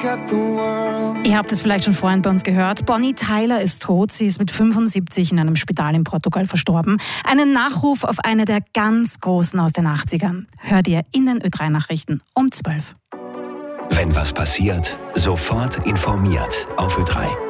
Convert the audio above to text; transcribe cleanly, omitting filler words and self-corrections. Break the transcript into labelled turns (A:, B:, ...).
A: Ihr habt es vielleicht schon vorhin bei uns gehört. Bonnie Tyler ist tot. Sie ist mit 75 in einem Spital in Portugal verstorben. Einen Nachruf auf eine der ganz Großen aus den 80ern. Hört ihr in den Ö3-Nachrichten um 12.
B: Wenn was passiert, sofort informiert auf Ö3.